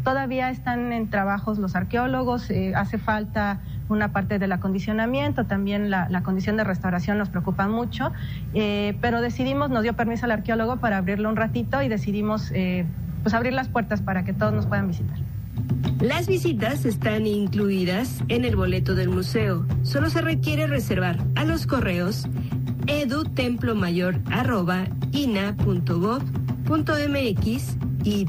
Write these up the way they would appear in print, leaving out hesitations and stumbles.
Todavía están en trabajos los arqueólogos, hace falta una parte del acondicionamiento, también la condición de restauración nos preocupa mucho, pero nos dio permiso el arqueólogo para abrirlo un ratito y decidimos pues abrir las puertas para que todos nos puedan visitar. Las visitas están incluidas en el boleto del museo. Solo se requiere reservar a los correos edutemplomayor@ina.gov.mx y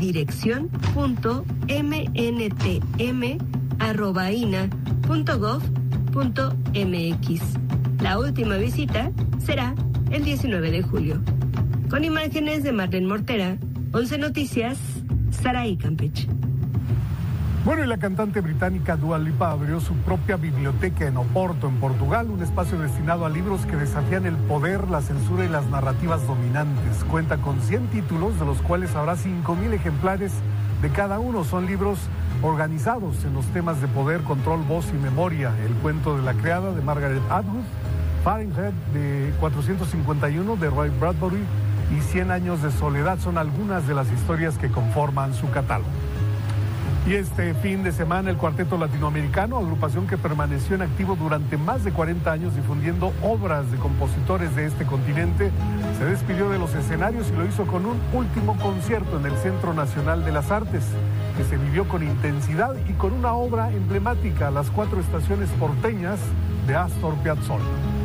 dirección.mnt.ina.gov.mx. La última visita será el 19 de julio. Con imágenes de Marlene Mortera, 11 Noticias, Sarai, Campeche. Bueno, y la cantante británica Dua Lipa abrió su propia biblioteca en Oporto, en Portugal, un espacio destinado a libros que desafían el poder, la censura y las narrativas dominantes. Cuenta con 100 títulos, de los cuales habrá 5.000 ejemplares de cada uno. Son libros organizados en los temas de poder, control, voz y memoria. El cuento de la criada, de Margaret Atwood, Fahrenheit de 451, de Ray Bradbury, y 100 años de soledad son algunas de las historias que conforman su catálogo. Y este fin de semana el Cuarteto Latinoamericano, agrupación que permaneció en activo durante más de 40 años difundiendo obras de compositores de este continente, se despidió de los escenarios y lo hizo con un último concierto en el Centro Nacional de las Artes, que se vivió con intensidad y con una obra emblemática, Las Cuatro Estaciones Porteñas, de Astor Piazzolla.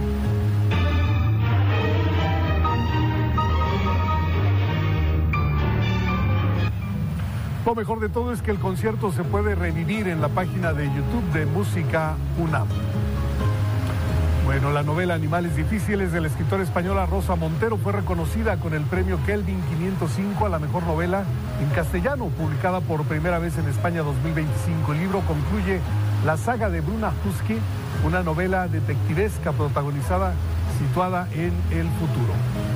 Lo mejor de todo es que el concierto se puede revivir en la página de YouTube de Música UNAM. Bueno, la novela Animales Difíciles de la escritora española Rosa Montero fue reconocida con el premio Kelvin 505 a la mejor novela en castellano, publicada por primera vez en España 2025. El libro concluye la saga de Bruna Husky, una novela detectivesca situada en el futuro.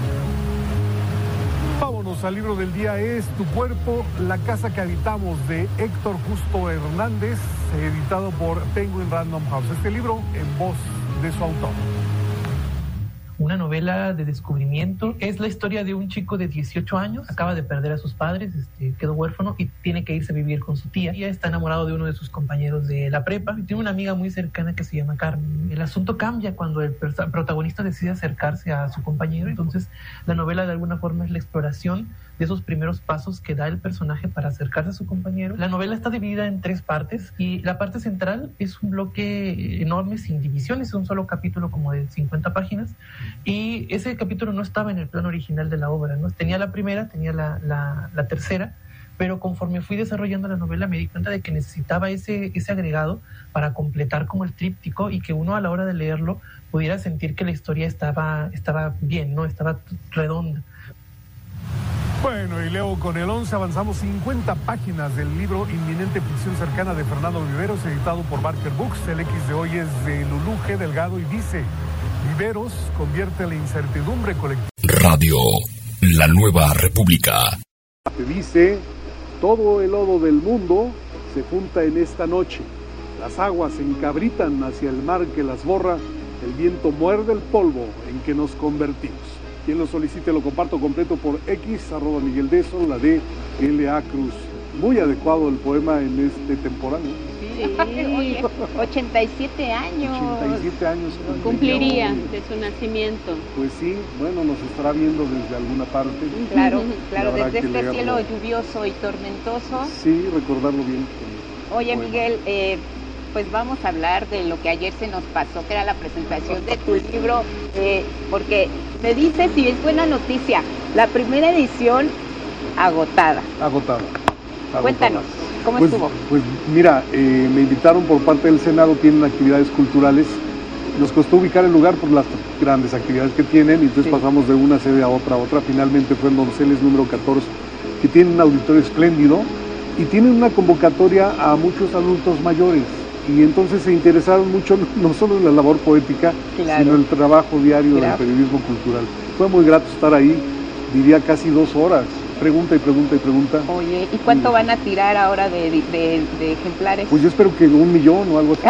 Vámonos al libro del día, es Tu cuerpo, la casa que habitamos, de Héctor Justo Hernández, editado por Penguin Random House. Este libro en voz de su autor. Una novela de descubrimiento. Es la historia de un chico de 18 años, acaba de perder a sus padres, quedó huérfano y tiene que irse a vivir con su tía. Ella está enamorado de uno de sus compañeros de la prepa y tiene una amiga muy cercana que se llama Carmen. El asunto cambia cuando el protagonista decide acercarse a su compañero. Entonces la novela de alguna forma es la exploración de esos primeros pasos que da el personaje para acercarse a su compañero. La novela está dividida en 3 partes y la parte central es un bloque enorme sin divisiones, es un solo capítulo como de 50 páginas. Y ese capítulo no estaba en el plan original de la obra, ¿no? Tenía la primera, tenía la tercera, pero conforme fui desarrollando la novela me di cuenta de que necesitaba ese agregado para completar como el tríptico y que uno a la hora de leerlo pudiera sentir que la historia estaba bien, ¿no? Estaba redonda. Bueno, y leo con el 11, avanzamos 50 páginas del libro Inminente Ficción Cercana de Fernando Viveros, editado por Barker Books. El X de hoy es de Lulú G. Delgado y dice: Viveros convierte la incertidumbre colectiva. Radio, la nueva república. Dice: todo el lodo del mundo se junta en esta noche. Las aguas se encabritan hacia el mar que las borra. El viento muerde el polvo en que nos convertimos. Quien lo solicite lo comparto completo por X, @Miguel Deso, la de L.A. Cruz. Muy adecuado el poema en este temporal, ¿no? Sí, oye, 87 años. 87 años. Cumpliría de su nacimiento. Pues sí, bueno, nos estará viendo desde alguna parte. Claro, desde este cielo lluvioso y tormentoso. Sí, recordarlo bien. Oye, Miguel, pues vamos a hablar de lo que ayer se nos pasó, que era la presentación de tu libro, porque me dices, y es buena noticia, la primera edición agotada. Cuéntanos, ¿cómo estuvo? Pues mira, me invitaron por parte del Senado, tienen actividades culturales, nos costó ubicar el lugar por las grandes actividades que tienen, y entonces pasamos de una sede a otra, finalmente fue en Donceles número 14, que tiene un auditorio espléndido, y tienen una convocatoria a muchos adultos mayores, y entonces se interesaron mucho no solo en la labor poética, sino en el trabajo diario del periodismo cultural. Fue muy grato estar ahí, diría casi 2 horas, pregunta y pregunta y pregunta. Oye, ¿y cuánto van a tirar ahora de ejemplares? Pues yo espero que 1 millón o algo así.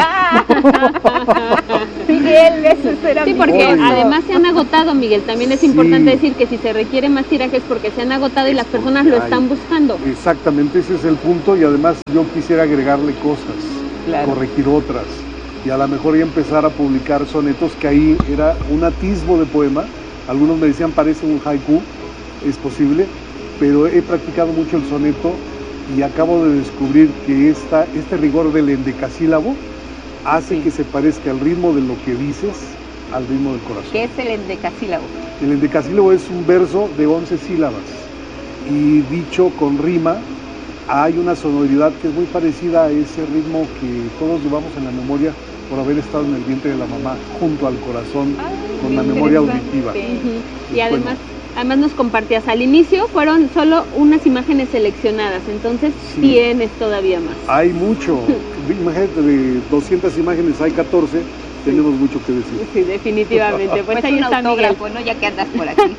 Miguel, eso era. Sí, porque además se han agotado, Miguel. También es importante decir que si se requiere más tirajes porque se han agotado y las personas lo están buscando. Exactamente, ese es el punto, y además yo quisiera agregarle cosas, corregir otras, y a lo mejor ya empezar a publicar sonetos, que ahí era un atisbo de poema. Algunos me decían parece un haiku, es posible, pero he practicado mucho el soneto y acabo de descubrir que este rigor del endecasílabo hace que se parezca al ritmo de lo que dices, al ritmo del corazón. ¿Qué es el endecasílabo? El endecasílabo es un verso de 11 sílabas y dicho con rima. Hay una sonoridad que es muy parecida a ese ritmo que todos llevamos en la memoria por haber estado en el vientre de la mamá, junto al corazón, con la memoria auditiva. Y además nos compartías, al inicio fueron solo unas imágenes seleccionadas, entonces tienes todavía más. Hay mucho, imagínate, de 200 imágenes hay 14, tenemos mucho que decir. Sí, definitivamente. Pues ahí un está autógrafo, Miguel. ¿no? Ya que andas por aquí.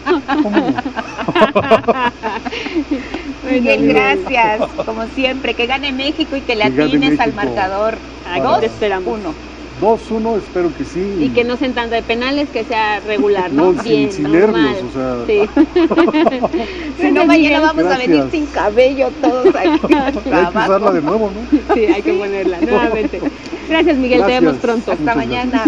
Miguel, gracias, como siempre, que gane México y que le atines al marcador. Aquí te esperamos. 2-1, espero que sí. Y que no sean tanto de penales, que sea regular, ¿no? No, bien, sin normal. nervios, o sea. Sí. Si no, mañana vamos a venir sin cabello todos aquí. Hay que usarla de nuevo, ¿no? Sí, hay que ponerla nuevamente. Gracias, Miguel, te vemos pronto. Hasta mañana.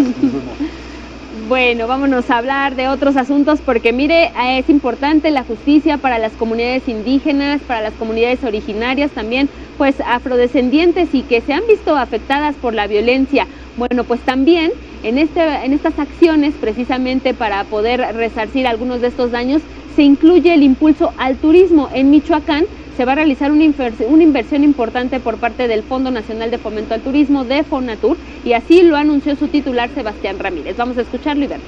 Bueno, vámonos a hablar de otros asuntos porque mire, es importante la justicia para las comunidades indígenas, para las comunidades originarias también, pues afrodescendientes y que se han visto afectadas por la violencia. Bueno, pues también en estas acciones, precisamente para poder resarcir algunos de estos daños, se incluye el impulso al turismo. En Michoacán se va a realizar una inversión importante por parte del Fondo Nacional de Fomento al Turismo, de Fonatur, y así lo anunció su titular, Sebastián Ramírez. Vamos a escucharlo y verlo.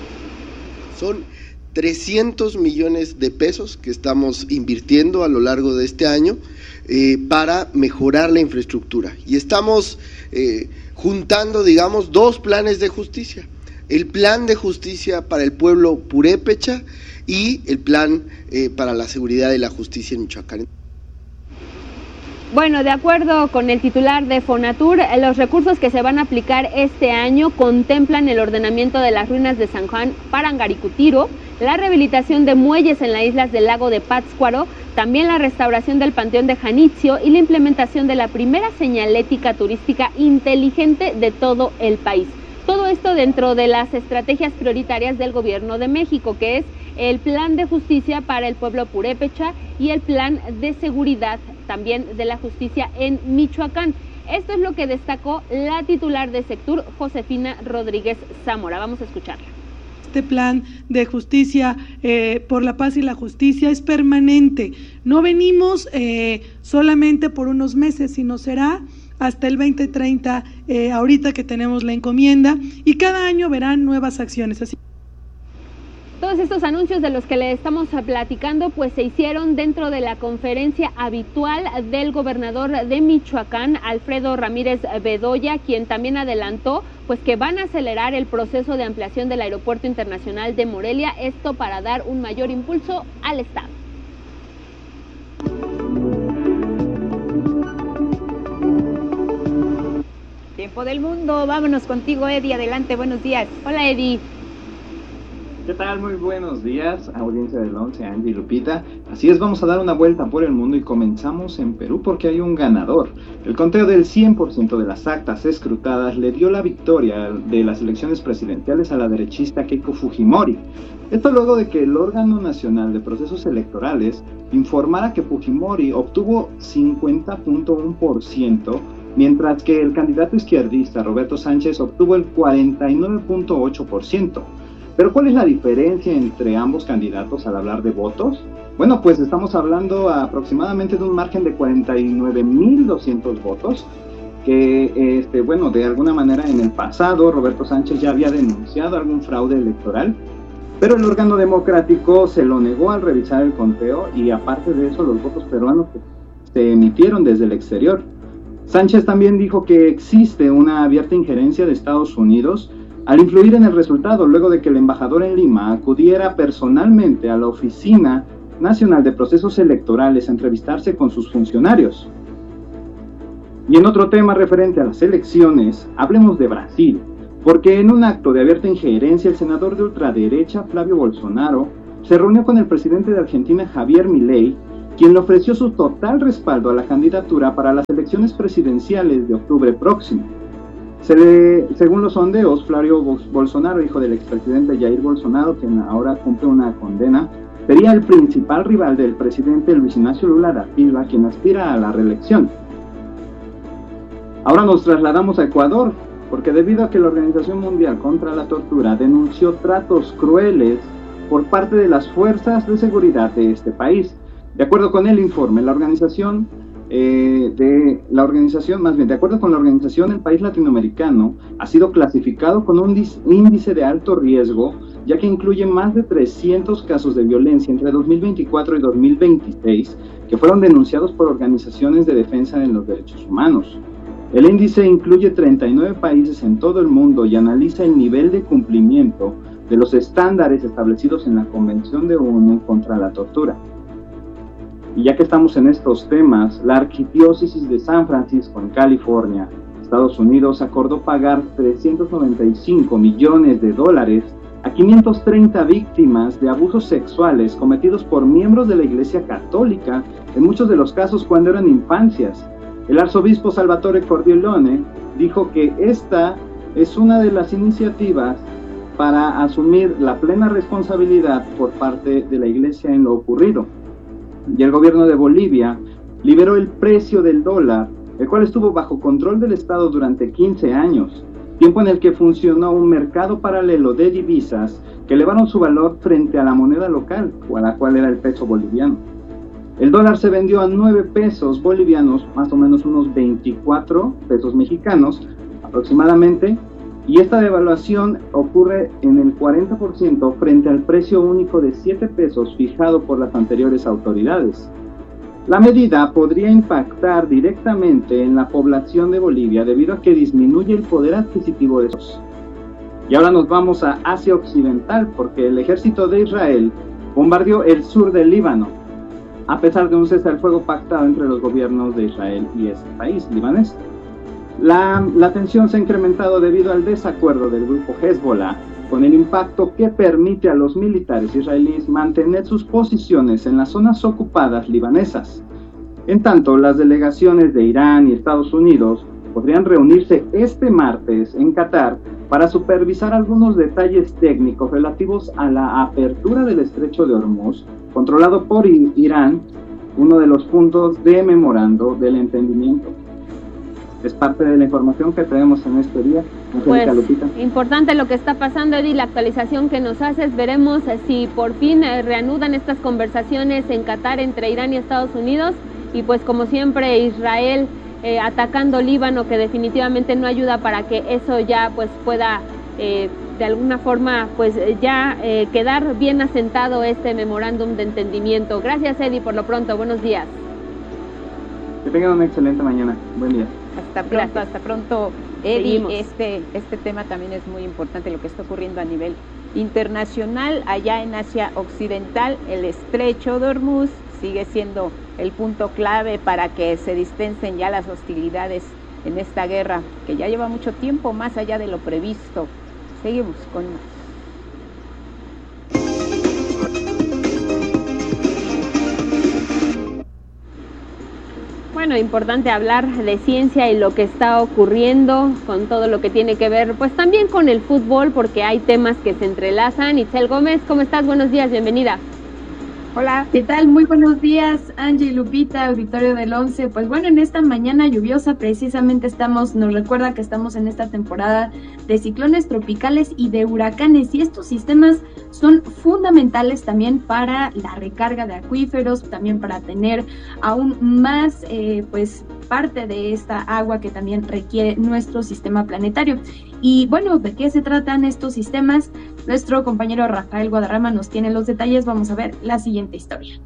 Son 300 millones de pesos que estamos invirtiendo a lo largo de este año para mejorar la infraestructura. Y estamos juntando, digamos, 2 planes de justicia. El plan de justicia para el pueblo purépecha y el plan para la seguridad y la justicia en Michoacán. Bueno, de acuerdo con el titular de Fonatur, los recursos que se van a aplicar este año contemplan el ordenamiento de las ruinas de San Juan Parangaricutiro, la rehabilitación de muelles en las islas del lago de Pátzcuaro, también la restauración del Panteón de Janitzio y la implementación de la primera señalética turística inteligente de todo el país. Todo esto dentro de las estrategias prioritarias del Gobierno de México, que es el plan de justicia para el pueblo purépecha y el plan de seguridad también de la justicia en Michoacán. Esto es lo que destacó la titular de Sectur, Josefina Rodríguez Zamora. Vamos a escucharla. Este plan de justicia por la paz y la justicia es permanente. No venimos solamente por unos meses, sino será hasta el 2030, ahorita que tenemos la encomienda, y cada año verán nuevas acciones. Así. Todos estos anuncios de los que le estamos platicando pues se hicieron dentro de la conferencia habitual del gobernador de Michoacán, Alfredo Ramírez Bedoya, quien también adelantó pues que van a acelerar el proceso de ampliación del Aeropuerto Internacional de Morelia, esto para dar un mayor impulso al Estado. Tiempo del mundo, vámonos contigo, Eddie, adelante, buenos días. Hola, Eddie. ¿Qué tal? Muy buenos días, audiencia del 11, Angie y Lupita. Así es, vamos a dar una vuelta por el mundo y comenzamos en Perú porque hay un ganador. El conteo del 100% de las actas escrutadas le dio la victoria de las elecciones presidenciales a la derechista Keiko Fujimori. Esto luego de que el órgano nacional de procesos electorales informara que Fujimori obtuvo 50.1%, mientras que el candidato izquierdista Roberto Sánchez obtuvo el 49.8%. Pero ¿cuál es la diferencia entre ambos candidatos al hablar de votos? Bueno, pues estamos hablando aproximadamente de un margen de 49.200 votos, que, de alguna manera en el pasado Roberto Sánchez ya había denunciado algún fraude electoral, pero el órgano democrático se lo negó al revisar el conteo y aparte de eso los votos peruanos se emitieron desde el exterior. Sánchez también dijo que existe una abierta injerencia de Estados Unidos al influir en el resultado, luego de que el embajador en Lima acudiera personalmente a la oficina Nacional de Procesos Electorales a entrevistarse con sus funcionarios. Y en otro tema referente a las elecciones, hablemos de Brasil, porque en un acto de abierta injerencia, el senador de ultraderecha Flavio Bolsonaro se reunió con el presidente de Argentina, Javier Milei, quien le ofreció su total respaldo a la candidatura para las elecciones presidenciales de octubre próximo. Según los sondeos, Flavio Bolsonaro, hijo del expresidente Jair Bolsonaro, quien ahora cumple una condena, sería el principal rival del presidente Luis Ignacio Lula da Silva, quien aspira a la reelección. Ahora nos trasladamos a Ecuador, porque debido a que la Organización Mundial contra la Tortura denunció tratos crueles por parte de las fuerzas de seguridad de este país. De acuerdo con el informe, de acuerdo con la organización, el país latinoamericano ha sido clasificado con un índice de alto riesgo, ya que incluye más de 300 casos de violencia entre 2024 y 2026, que fueron denunciados por organizaciones de defensa de los derechos humanos. El índice incluye 39 países en todo el mundo y analiza el nivel de cumplimiento de los estándares establecidos en la Convención de ONU contra la Tortura. Y ya que estamos en estos temas, la Arquidiócesis de San Francisco, en California, Estados Unidos, acordó pagar $395 millones a 530 víctimas de abusos sexuales cometidos por miembros de la Iglesia Católica, en muchos de los casos cuando eran infancias. El arzobispo Salvatore Cordileone dijo que esta es una de las iniciativas para asumir la plena responsabilidad por parte de la Iglesia en lo ocurrido. Y el gobierno de Bolivia liberó el precio del dólar, el cual estuvo bajo control del Estado durante 15 años, tiempo en el que funcionó un mercado paralelo de divisas que elevaron su valor frente a la moneda local, o a la cual era el peso boliviano. El dólar se vendió a 9 pesos bolivianos, más o menos unos 24 pesos mexicanos aproximadamente, y esta devaluación ocurre en el 40% frente al precio único de 7 pesos fijado por las anteriores autoridades. La medida podría impactar directamente en la población de Bolivia debido a que disminuye el poder adquisitivo de esos. Y ahora nos vamos a Asia Occidental, porque el ejército de Israel bombardeó el sur del Líbano, a pesar de un cese al fuego pactado entre los gobiernos de Israel y ese país libanés. La tensión se ha incrementado debido al desacuerdo del grupo Hezbollah con el impacto que permite a los militares israelíes mantener sus posiciones en las zonas ocupadas libanesas. En tanto, las delegaciones de Irán y Estados Unidos podrían reunirse este martes en Qatar para supervisar algunos detalles técnicos relativos a la apertura del estrecho de Hormuz, controlado por Irán, uno de los puntos de memorando del entendimiento. Es parte de la información que traemos en este día. Pues, importante lo que está pasando, Eddie, la actualización que nos haces. Veremos si por fin reanudan estas conversaciones en Qatar entre Irán y Estados Unidos. Y pues como siempre, Israel atacando Líbano, que definitivamente no ayuda para que eso ya pues pueda de alguna forma pues ya quedar bien asentado este memorándum de entendimiento. Gracias, Eddie, por lo pronto. Buenos días. Que tengan una excelente mañana. Buen día. Hasta pronto, Eddie. Este tema también es muy importante, lo que está ocurriendo a nivel internacional. Allá en Asia Occidental, el estrecho de Hormuz sigue siendo el punto clave para que se distensen ya las hostilidades en esta guerra, que ya lleva mucho tiempo, más allá de lo previsto. Seguimos con más. Bueno, importante hablar de ciencia y lo que está ocurriendo con todo lo que tiene que ver, pues también con el fútbol, porque hay temas que se entrelazan. Itzel Gómez, ¿cómo estás? Buenos días, bienvenida. Hola, ¿qué tal? Muy buenos días, Angie, Lupita, auditorio del 11. Pues bueno, en esta mañana lluviosa precisamente nos recuerda que estamos en esta temporada de ciclones tropicales y de huracanes, y estos sistemas son fundamentales también para la recarga de acuíferos, también para tener aún más pues parte de esta agua que también requiere nuestro sistema planetario. Y bueno, ¿de qué se tratan estos sistemas? Nuestro compañero Rafael Guadarrama nos tiene los detalles. Vamos a ver la siguiente historia.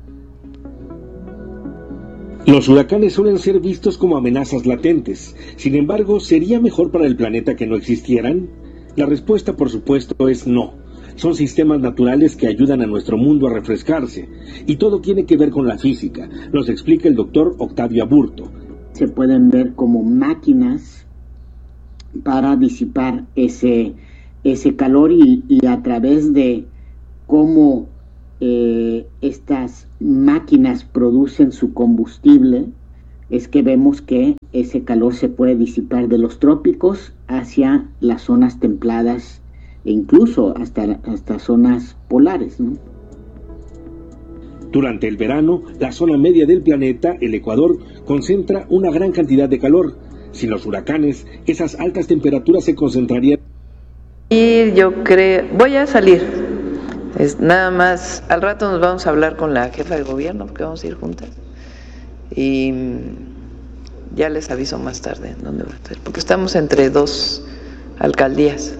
Los huracanes suelen ser vistos como amenazas latentes. Sin embargo, ¿sería mejor para el planeta que no existieran? La respuesta, por supuesto, es no. son sistemas naturales que ayudan a nuestro mundo a refrescarse. Y todo tiene que ver con la física. Nos explica el doctor Octavio Aburto. Se pueden ver como máquinas para disipar ese calor y a través de cómo estas máquinas producen su combustible, es que vemos que ese calor se puede disipar de los trópicos hacia las zonas templadas e incluso hasta zonas polares, ¿no? Durante el verano, la zona media del planeta, el Ecuador, concentra una gran cantidad de calor. Sin los huracanes, esas altas temperaturas se concentrarían. Y yo creo, voy a salir. Nada más, al rato nos vamos a hablar con la jefa de gobierno, porque vamos a ir juntas. Y ya les aviso más tarde dónde voy a estar, porque estamos entre dos alcaldías.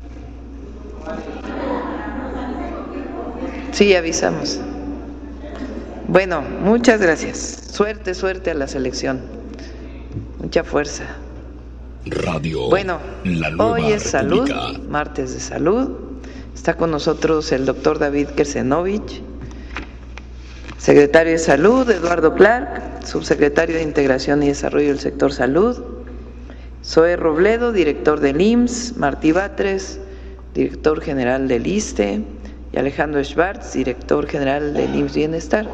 Sí, avisamos. Bueno, muchas gracias. Suerte a la selección. Mucha fuerza. Radio. Bueno, La Nueva hoy es República. salud, martes de salud. Está con nosotros el doctor David Kersenovich, secretario de Salud, Eduardo Clark, subsecretario de Integración y Desarrollo del Sector Salud, Zoe Robledo, director del IMSS, Martí Batres, director general del ISSSTE, y Alejandro Schwartz, director general del IMSS Bienestar.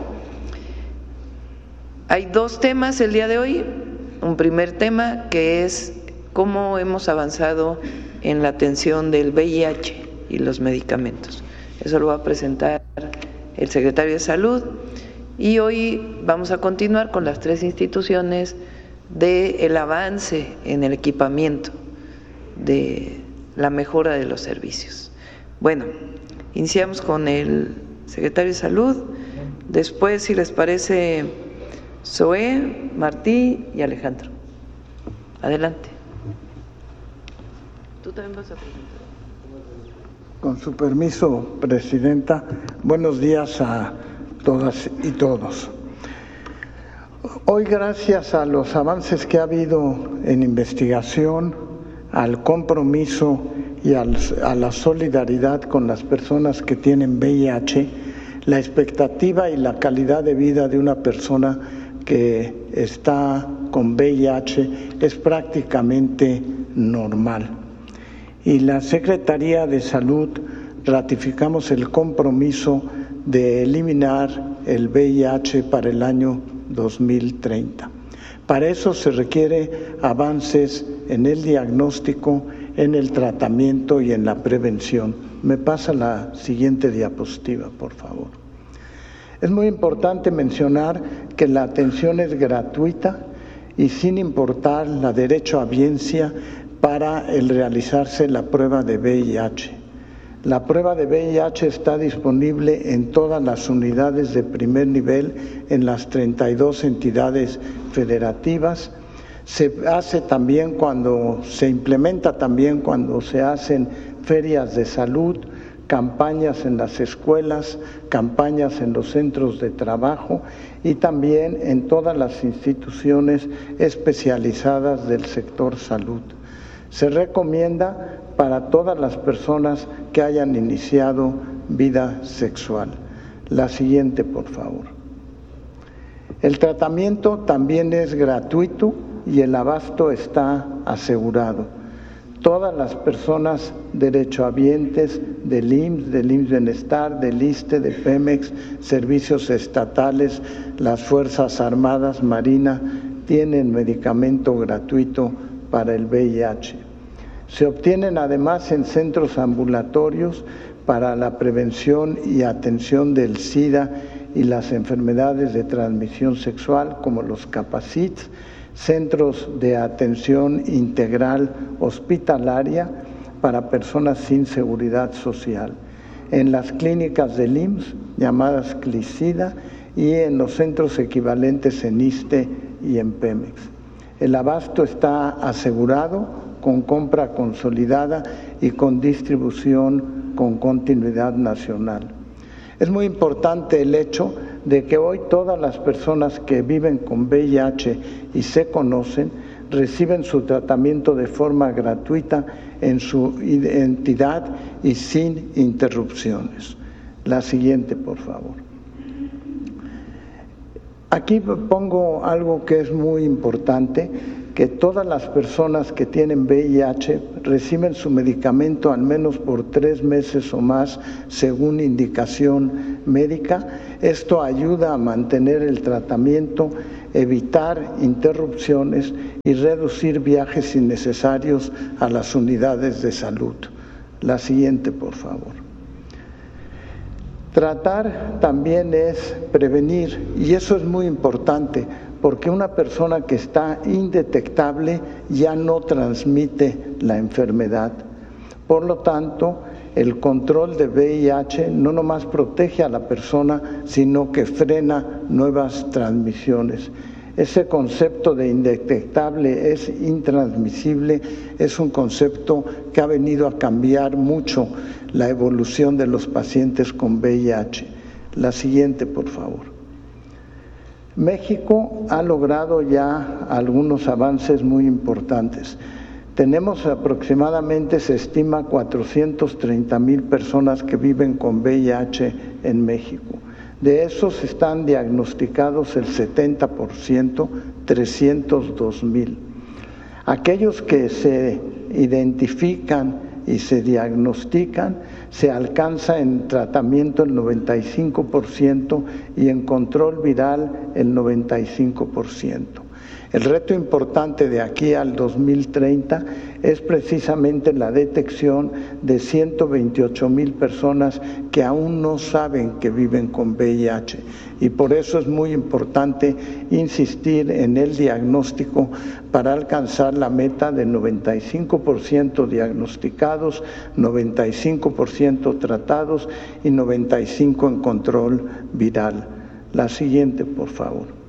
Hay dos temas el día de hoy. Un primer tema que es cómo hemos avanzado en la atención del VIH y los medicamentos. Eso lo va a presentar el secretario de Salud. Y hoy vamos a continuar con las tres instituciones del avance en el equipamiento, de la mejora de los servicios. Bueno, iniciamos con el secretario de Salud. Después, si les parece, Zoe, Martí y Alejandro. Adelante. Tú también vas a presentar. Con su permiso, Presidenta, buenos días a todas y todos. Hoy, gracias a los avances que ha habido en investigación, al compromiso y a la solidaridad con las personas que tienen VIH, la expectativa y la calidad de vida de una persona que está con VIH es prácticamente normal. Y la Secretaría de Salud ratificamos el compromiso de eliminar el VIH para el año 2030. Para eso se requiere avances en el diagnóstico, en el tratamiento y en la prevención. Me pasa la siguiente diapositiva, por favor. Es muy importante mencionar que la atención es gratuita y sin importar la derecho a biencia para el realizarse la prueba de VIH. La prueba de VIH está disponible en todas las unidades de primer nivel en las 32 entidades federativas. Se hace también se implementa también cuando se hacen ferias de salud, campañas en las escuelas, campañas en los centros de trabajo y también en todas las instituciones especializadas del sector salud. Se recomienda para todas las personas que hayan iniciado vida sexual. La siguiente, por favor. El tratamiento también es gratuito y el abasto está asegurado. Todas las personas derechohabientes del IMSS, del IMSS Bienestar, del ISSSTE, de Pemex, servicios estatales, las Fuerzas Armadas, Marina, tienen medicamento gratuito para el VIH. Se obtienen además en centros ambulatorios para la prevención y atención del SIDA y las enfermedades de transmisión sexual como los CAPACITS, centros de atención integral hospitalaria para personas sin seguridad social, en las clínicas del IMSS llamadas CLICIDA y en los centros equivalentes en ISSSTE y en Pemex. El abasto está asegurado con compra consolidada y con distribución con continuidad nacional. Es muy importante el hecho de que hoy todas las personas que viven con VIH y se conocen reciben su tratamiento de forma gratuita en su entidad y sin interrupciones. La siguiente, por favor. Aquí pongo algo que es muy importante, que todas las personas que tienen VIH reciben su medicamento al menos por 3 meses o más según indicación médica. Esto ayuda a mantener el tratamiento, evitar interrupciones y reducir viajes innecesarios a las unidades de salud. La siguiente, por favor. Tratar también es prevenir, y eso es muy importante, porque una persona que está indetectable ya no transmite la enfermedad. Por lo tanto, el control de VIH no nomás protege a la persona, sino que frena nuevas transmisiones. Ese concepto de indetectable es intransmisible, es un concepto que ha venido a cambiar mucho la evolución de los pacientes con VIH. La siguiente, por favor. México ha logrado ya algunos avances muy importantes. Tenemos aproximadamente, se estima, 430,000 personas que viven con VIH en México. De esos están diagnosticados el 70%, 302,000. Aquellos que se identifican y se diagnostican, se alcanza en tratamiento el 95% y en control viral el 95%. El reto importante de aquí al 2030 es precisamente la detección de 128,000 personas que aún no saben que viven con VIH, y por eso es muy importante insistir en el diagnóstico para alcanzar la meta de 95% diagnosticados, 95% tratados y 95% en control viral. La siguiente, por favor.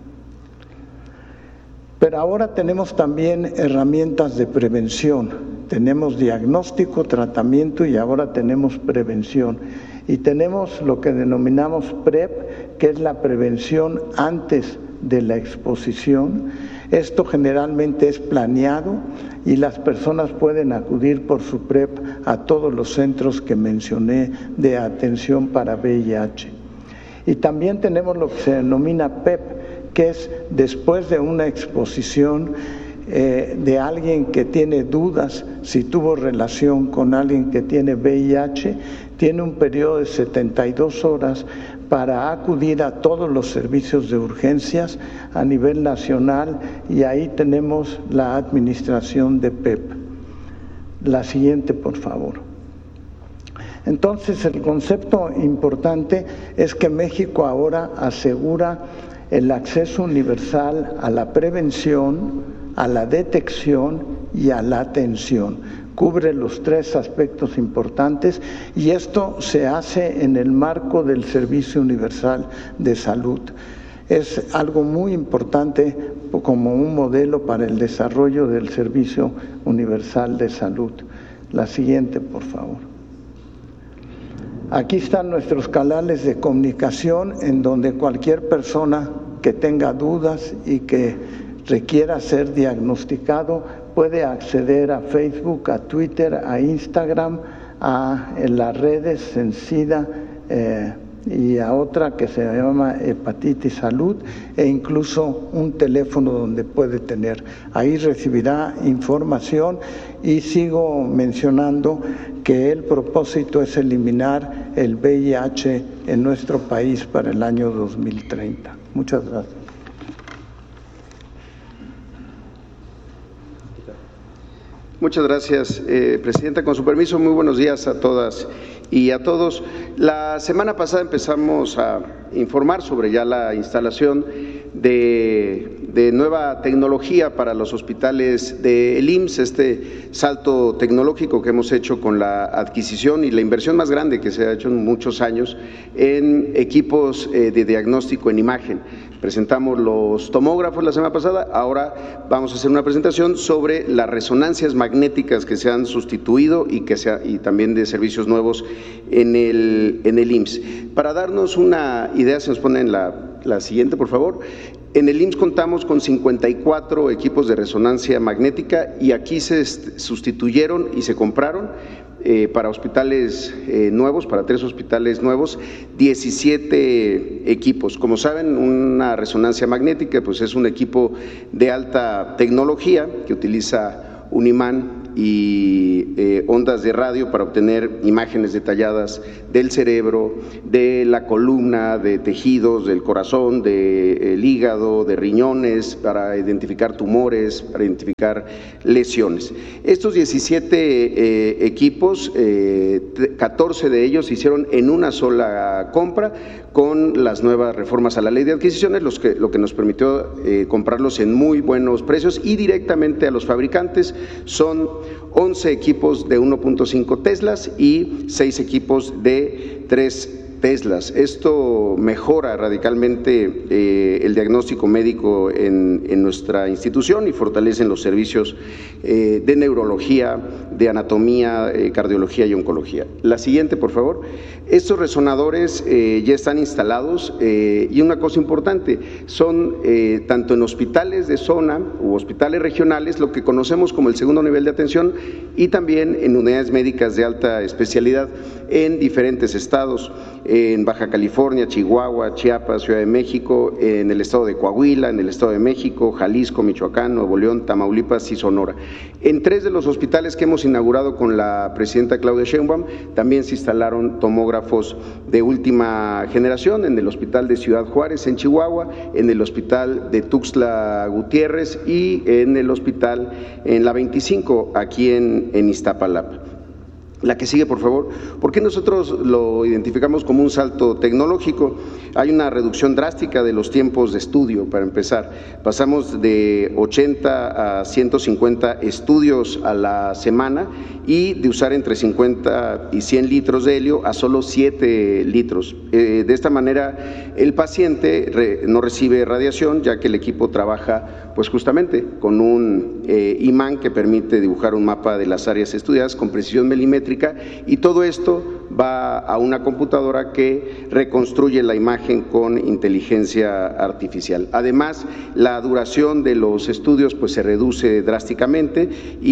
Pero ahora tenemos también herramientas de prevención. Tenemos diagnóstico, tratamiento y ahora tenemos prevención. Y tenemos lo que denominamos PrEP, que es la prevención antes de la exposición. Esto generalmente es planeado y las personas pueden acudir por su PrEP a todos los centros que mencioné de atención para VIH. Y también tenemos lo que se denomina PEP, que es después de una exposición de alguien que tiene dudas si tuvo relación con alguien que tiene VIH, tiene un periodo de 72 horas para acudir a todos los servicios de urgencias a nivel nacional, y ahí tenemos la administración de PEP. La siguiente, por favor. Entonces, el concepto importante es que México ahora asegura el acceso universal a la prevención, a la detección y a la atención. Cubre los 3 aspectos importantes, y esto se hace en el marco del Servicio Universal de Salud. Es algo muy importante como un modelo para el desarrollo del Servicio Universal de Salud. La siguiente, por favor. Aquí están nuestros canales de comunicación en donde cualquier persona que tenga dudas y que requiera ser diagnosticado puede acceder a Facebook, a Twitter, a Instagram, en las redes en SIDA y a otra que se llama Hepatitis Salud, e incluso un teléfono donde puede tener. Ahí recibirá información, y sigo mencionando que el propósito es eliminar el VIH en nuestro país para el año 2030. Muchas gracias. Muchas gracias, Presidenta. Con su permiso, muy buenos días a todas y a todos. La semana pasada empezamos a informar sobre ya la instalación de nueva tecnología para los hospitales del IMSS, este salto tecnológico que hemos hecho con la adquisición y la inversión más grande que se ha hecho en muchos años en equipos de diagnóstico en imagen. Presentamos los tomógrafos la semana pasada, ahora vamos a hacer una presentación sobre las resonancias magnéticas que se han sustituido y también de servicios nuevos en el IMSS. Para darnos una idea, se nos pone en la siguiente, por favor. En el IMSS contamos con 54 equipos de resonancia magnética y aquí se sustituyeron y se compraron para hospitales nuevos, para 3 hospitales nuevos, 17 equipos. Como saben, una resonancia magnética pues es un equipo de alta tecnología que utiliza un imán y ondas de radio para obtener imágenes detalladas del cerebro, de la columna, de tejidos, del corazón, del hígado, de riñones, para identificar tumores, para identificar lesiones. Estos 17 equipos, 14 de ellos se hicieron en una sola compra con las nuevas reformas a la ley de adquisiciones, lo que nos permitió comprarlos en muy buenos precios y directamente a los fabricantes. Son 11 equipos de 1.5 Teslas y 6 equipos de 3 Teslas. Esto mejora radicalmente el diagnóstico médico en nuestra institución y fortalecen los servicios de neurología, de anatomía, cardiología y oncología. La siguiente, por favor. Estos resonadores ya están instalados y una cosa importante, son tanto en hospitales de zona u hospitales regionales, lo que conocemos como el segundo nivel de atención, y también en unidades médicas de alta especialidad en diferentes estados, en Baja California, Chihuahua, Chiapas, Ciudad de México, en el estado de Coahuila, en el estado de México, Jalisco, Michoacán, Nuevo León, Tamaulipas y Sonora. En 3 de los hospitales que hemos inaugurado con la presidenta Claudia Sheinbaum también se instalaron tomógrafos de última generación, en el hospital de Ciudad Juárez en Chihuahua, en el hospital de Tuxtla Gutiérrez y en el hospital en la 25 aquí en Iztapalapa. La que sigue, por favor. ¿Por qué nosotros lo identificamos como un salto tecnológico? Hay una reducción drástica de los tiempos de estudio, para empezar. Pasamos de 80 a 150 estudios a la semana y de usar entre 50 y 100 litros de helio a solo 7 litros. De esta manera, el paciente no recibe radiación, ya que el equipo trabaja pues justamente con un imán que permite dibujar un mapa de las áreas estudiadas con precisión milimétrica, y todo esto va a una computadora que reconstruye la imagen con inteligencia artificial. Además, la duración de los estudios pues se reduce drásticamente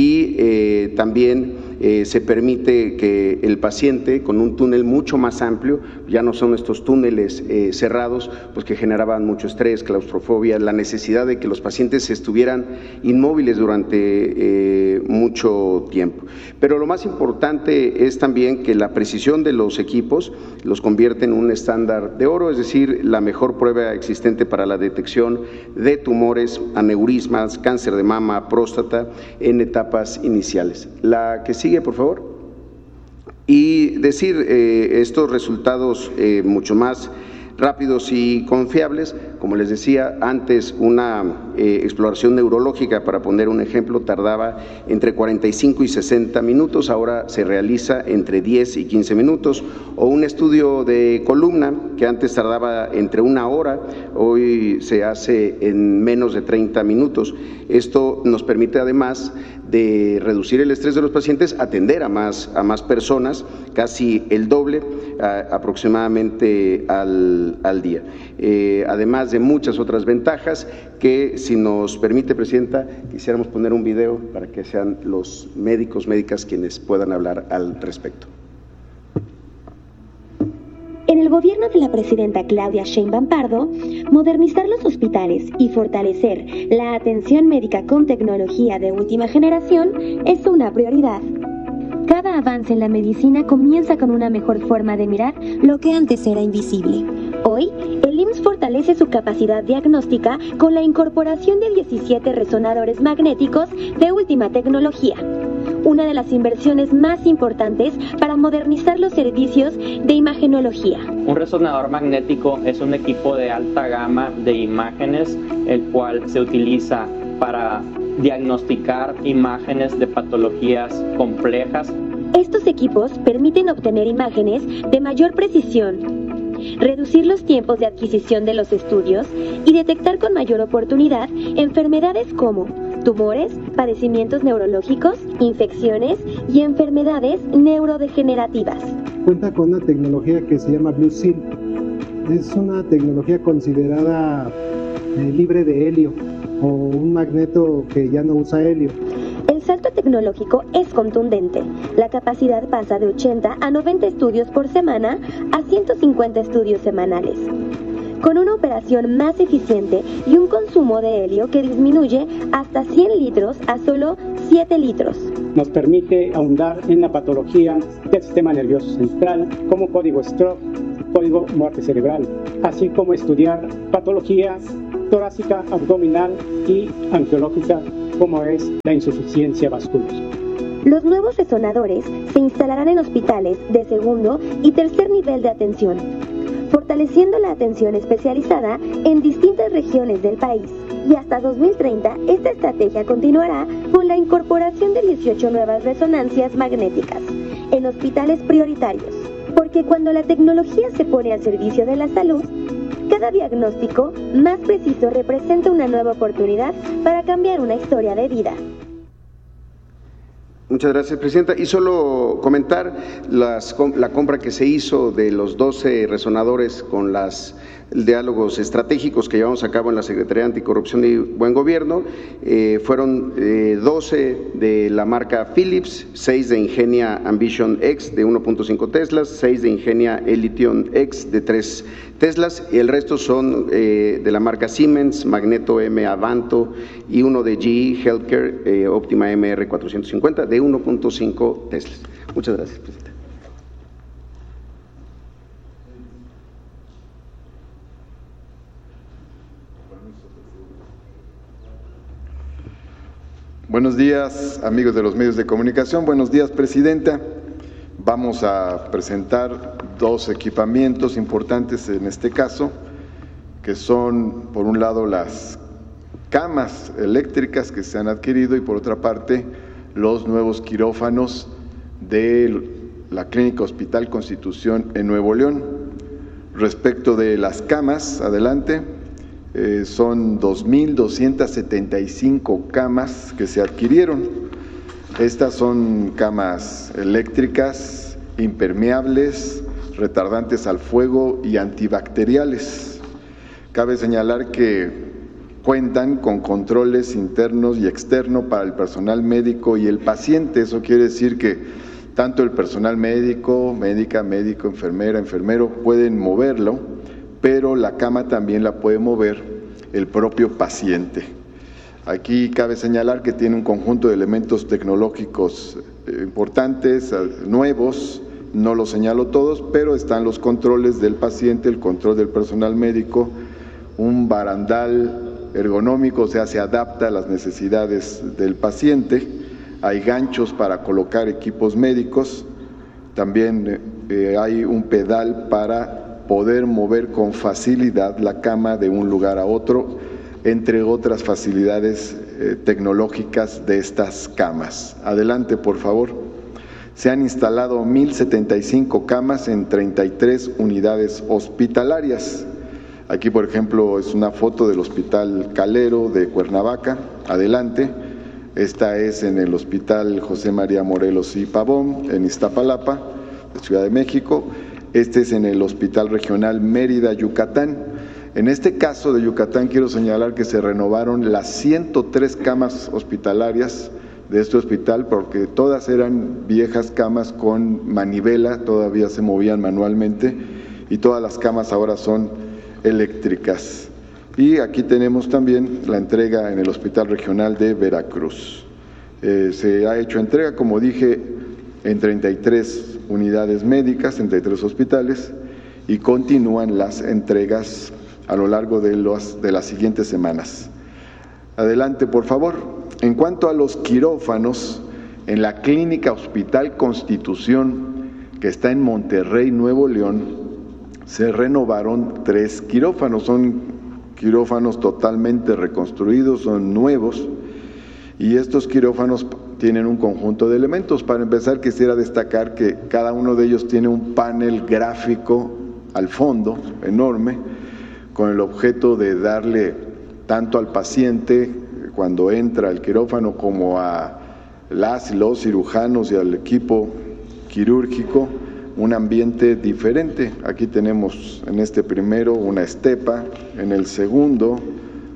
y también se permite que el paciente, con un túnel mucho más amplio, ya no son estos túneles cerrados, pues que generaban mucho estrés, claustrofobia, la necesidad de que los pacientes estuvieran inmóviles durante mucho tiempo. Pero lo más importante es también que la precisión de los equipos los convierte en un estándar de oro, es decir, la mejor prueba existente para la detección de tumores, aneurismas, cáncer de mama, próstata en etapas iniciales. La que sigue, por favor. Y decir estos resultados mucho más rápidos y confiables, como les decía antes, una exploración neurológica, para poner un ejemplo, tardaba entre 45 y 60 minutos, ahora se realiza entre 10 y 15 minutos, o un estudio de columna que antes tardaba entre 1 hora, hoy se hace en menos de 30 minutos. Esto nos permite, además de reducir el estrés de los pacientes, atender a más personas, casi el doble aproximadamente al día. Además de muchas otras ventajas que, si nos permite, Presidenta, quisiéramos poner un video para que sean los médicos, médicas quienes puedan hablar al respecto. En el gobierno de la presidenta Claudia Sheinbaum Pardo, modernizar los hospitales y fortalecer la atención médica con tecnología de última generación es una prioridad. Cada avance en la medicina comienza con una mejor forma de mirar lo que antes era invisible. Hoy, el IMSS fortalece su capacidad diagnóstica con la incorporación de 17 resonadores magnéticos de última tecnología, una de las inversiones más importantes para modernizar los servicios de imagenología. Un resonador magnético es un equipo de alta gama de imágenes, el cual se utiliza para diagnosticar imágenes de patologías complejas. Estos equipos permiten obtener imágenes de mayor precisión, reducir los tiempos de adquisición de los estudios y detectar con mayor oportunidad enfermedades como tumores, padecimientos neurológicos, infecciones y enfermedades neurodegenerativas. Cuenta con una tecnología que se llama Blue Seal. Es una tecnología considerada libre de helio o un magneto que ya no usa helio. El salto tecnológico es contundente. La capacidad pasa de 80 a 90 estudios por semana a 150 estudios semanales, con una operación más eficiente y un consumo de helio que disminuye hasta 100 litros a solo 7 litros. Nos permite ahondar en la patología del sistema nervioso central, como código stroke, código muerte cerebral, así como estudiar patologías torácica, abdominal y angiológica, como es la insuficiencia vascular. Los nuevos resonadores se instalarán en hospitales de segundo y tercer nivel de atención, fortaleciendo la atención especializada en distintas regiones del país. Y hasta 2030, esta estrategia continuará con la incorporación de 18 nuevas resonancias magnéticas en hospitales prioritarios. Porque cuando la tecnología se pone al servicio de la salud, cada diagnóstico más preciso representa una nueva oportunidad para cambiar una historia de vida. Muchas gracias, Presidenta. Y solo comentar la compra que se hizo de los 12 resonadores con los diálogos estratégicos que llevamos a cabo en la Secretaría de Anticorrupción y Buen Gobierno. Fueron 12 de la marca Philips, 6 de Ingenia Ambition X de 1.5 Teslas, 6 de Ingenia Elition X de 3 Teslas, y el resto son de la marca Siemens, Magneto M Avanto, y uno de GE Healthcare Optima MR 450 de 1.5 Teslas. Muchas gracias, Presidenta. Buenos días, amigos de los medios de comunicación. Buenos días, Presidenta. Vamos a presentar dos equipamientos importantes en este caso, que son, por un lado, las camas eléctricas que se han adquirido y, por otra parte, los nuevos quirófanos de la Clínica Hospital Constitución en Nuevo León. Respecto de las camas, adelante. Son 2.275 camas que se adquirieron. Estas son camas eléctricas, impermeables, retardantes al fuego y antibacteriales. Cabe señalar que cuentan con controles internos y externos para el personal médico y el paciente. Eso quiere decir que tanto el personal médico, médico, enfermera, enfermero pueden moverlo, pero la cama también la puede mover el propio paciente. Aquí cabe señalar que tiene un conjunto de elementos tecnológicos importantes, nuevos, no los señalo todos, pero están los controles del paciente, el control del personal médico, un barandal ergonómico, o sea, se adapta a las necesidades del paciente, hay ganchos para colocar equipos médicos, también hay un pedal para poder mover con facilidad la cama de un lugar a otro, entre otras facilidades tecnológicas de estas camas. Adelante, por favor. Se han instalado 1.075 camas en 33 unidades hospitalarias. Aquí, por ejemplo, es una foto del Hospital Calero de Cuernavaca. Adelante. Esta es en el Hospital José María Morelos y Pavón, en Iztapalapa, de Ciudad de México. Este es en el Hospital Regional Mérida, Yucatán. En este caso de Yucatán quiero señalar que se renovaron las 103 camas hospitalarias de este hospital, porque todas eran viejas camas con manivela, todavía se movían manualmente, y todas las camas ahora son eléctricas. Y aquí tenemos también la entrega en el Hospital Regional de Veracruz. Se ha hecho entrega, como dije, en 33 unidades médicas, 33 hospitales, y continúan las entregas a lo largo de las siguientes semanas. Adelante, por favor. En cuanto a los quirófanos, en la Clínica Hospital Constitución, que está en Monterrey, Nuevo León, se renovaron 3 quirófanos. Son quirófanos totalmente reconstruidos, son nuevos, y estos quirófanos tienen un conjunto de elementos. Para empezar, quisiera destacar que cada uno de ellos tiene un panel gráfico al fondo, enorme, con el objeto de darle tanto al paciente cuando entra al quirófano como a las y los cirujanos y al equipo quirúrgico un ambiente diferente. Aquí tenemos en este primero una estepa, en el segundo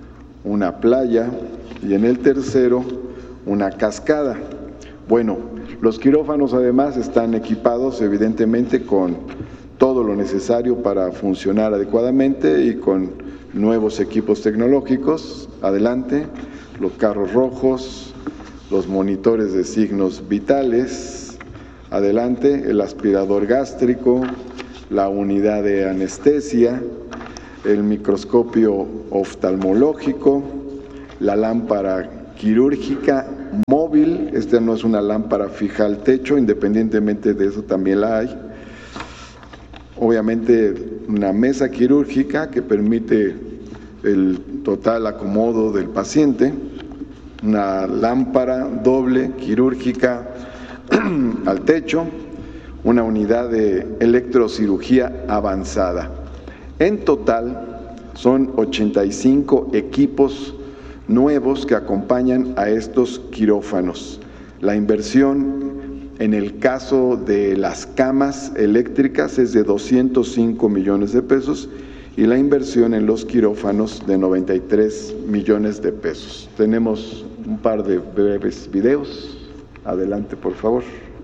una playa y en el tercero una cascada. Bueno, los quirófanos además están equipados evidentemente con todo lo necesario para funcionar adecuadamente y con nuevos equipos tecnológicos. Adelante, los carros rojos, los monitores de signos vitales. Adelante, el aspirador gástrico, la unidad de anestesia, el microscopio oftalmológico, la lámpara quirúrgica móvil. Esta no es una lámpara fija al techo, independientemente de eso también la hay. Obviamente una mesa quirúrgica que permite el total acomodo del paciente, una lámpara doble quirúrgica al techo, una unidad de electrocirugía avanzada. En total son 85 equipos nuevos que acompañan a estos quirófanos. La inversión en el caso de las camas eléctricas es de 205 millones de pesos y la inversión en los quirófanos de 93 millones de pesos. Tenemos un par de breves videos. Adelante, por favor.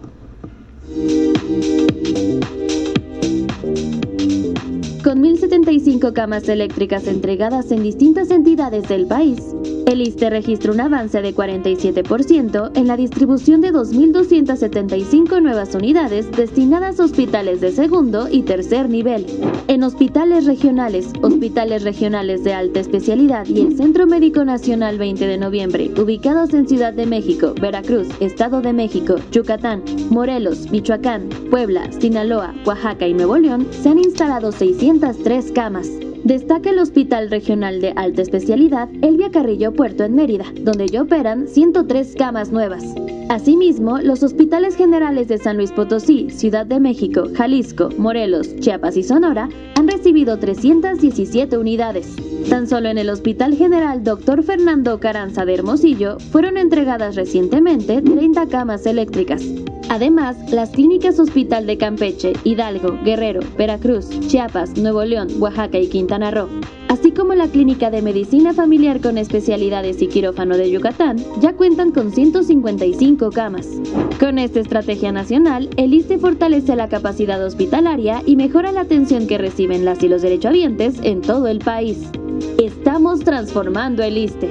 Con 1.075 camas eléctricas entregadas en distintas entidades del país, el ISSSTE registra un avance de 47% en la distribución de 2.275 nuevas unidades destinadas a hospitales de segundo y tercer nivel. En hospitales regionales de alta especialidad y el Centro Médico Nacional 20 de Noviembre, ubicados en Ciudad de México, Veracruz, Estado de México, Yucatán, Morelos, Michoacán, Puebla, Sinaloa, Oaxaca y Nuevo León, se han instalado 603 camas. Destaca el Hospital Regional de Alta Especialidad Elvia Carrillo Puerto en Mérida, donde ya operan 103 camas nuevas. Asimismo, los hospitales generales de San Luis Potosí, Ciudad de México, Jalisco, Morelos, Chiapas y Sonora han recibido 317 unidades. Tan solo en el Hospital General Dr. Fernando Carranza de Hermosillo fueron entregadas recientemente 30 camas eléctricas. Además, las clínicas Hospital de Campeche, Hidalgo, Guerrero, Veracruz, Chiapas, Nuevo León, Oaxaca y Quintana Roo, así como la Clínica de Medicina Familiar con Especialidades y Quirófano de Yucatán, ya cuentan con 155 camas. Con esta estrategia nacional, el ISSSTE fortalece la capacidad hospitalaria y mejora la atención que reciben las y los derechohabientes en todo el país. Estamos transformando el ISSSTE.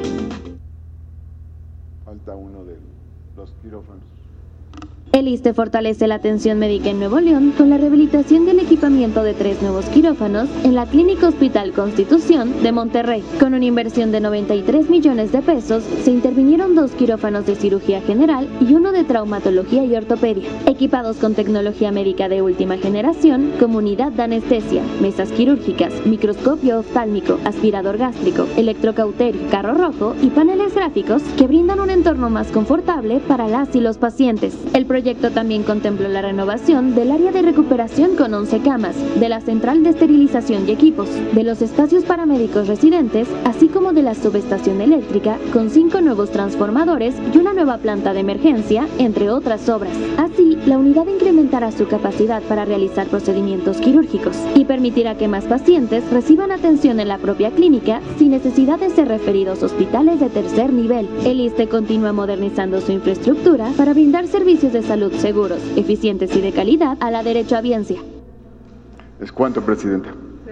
Falta uno de los quirófanos. El ISSSTE fortalece la atención médica en Nuevo León con la rehabilitación del equipamiento de 3 nuevos quirófanos en la Clínica Hospital Constitución de Monterrey. Con una inversión de 93 millones de pesos, se intervinieron 2 quirófanos de cirugía general y 1 de traumatología y ortopedia. Equipados con tecnología médica de última generación, como unidad de anestesia, mesas quirúrgicas, microscopio oftálmico, aspirador gástrico, electrocauterio, carro rojo y paneles gráficos que brindan un entorno más confortable para las y los pacientes. El proyecto también contempló la renovación del área de recuperación con 11 camas, de la central de esterilización y equipos, de los espacios paramédicos residentes, así como de la subestación eléctrica con 5 nuevos transformadores y una nueva planta de emergencia, entre otras obras. Así, la unidad incrementará su capacidad para realizar procedimientos quirúrgicos y permitirá que más pacientes reciban atención en la propia clínica sin necesidad de ser referidos a hospitales de tercer nivel. El ISSSTE continúa modernizando su infraestructura para brindar servicios de salud seguros, eficientes y de calidad a la derechohabiencia. ¿Es cuánto, Presidenta?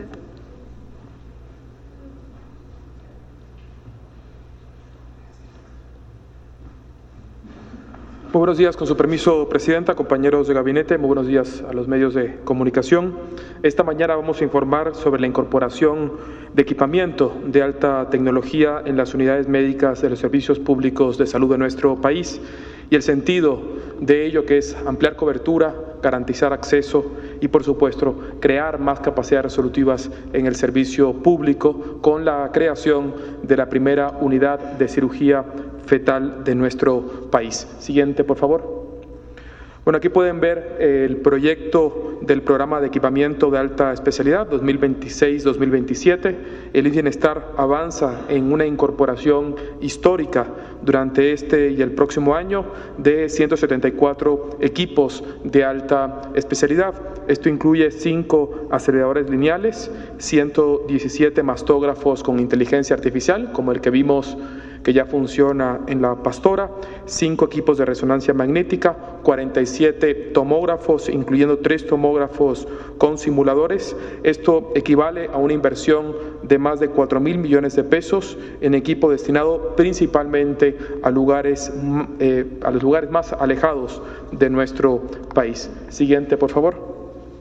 Muy buenos días, con su permiso, Presidenta, compañeros de gabinete, muy buenos días a los medios de comunicación. Esta mañana vamos a informar sobre la incorporación de equipamiento de alta tecnología en las unidades médicas de los servicios públicos de salud de nuestro país y el sentido de ello, que es ampliar cobertura, garantizar acceso y, por supuesto, crear más capacidades resolutivas en el servicio público con la creación de la primera unidad de cirugía fetal de nuestro país. Siguiente, por favor. Bueno, aquí pueden ver el proyecto del programa de equipamiento de alta especialidad 2026-2027. El Bienestar avanza en una incorporación histórica durante este y el próximo año de 174 equipos de alta especialidad. Esto incluye 5 aceleradores lineales, 117 mastógrafos con inteligencia artificial, como el que vimos que ya funciona en La Pastora, 5 equipos de resonancia magnética, 47 tomógrafos, incluyendo 3 tomógrafos con simuladores. Esto equivale a una inversión de más de 4,000 millones de pesos en equipo destinado principalmente a los lugares más alejados de nuestro país. Siguiente, por favor.